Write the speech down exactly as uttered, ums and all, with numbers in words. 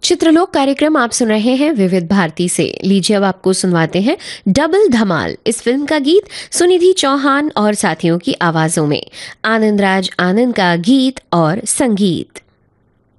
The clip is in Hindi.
चित्रलोक कार्यक्रम आप सुन रहे हैं विविध भारती से। लीजिए अब आपको सुनवाते हैं डबल धमाल। इस फिल्म का गीत सुनिधि चौहान और साथियों की आवाजों में। आनंद राज आनंद का गीत और संगीत।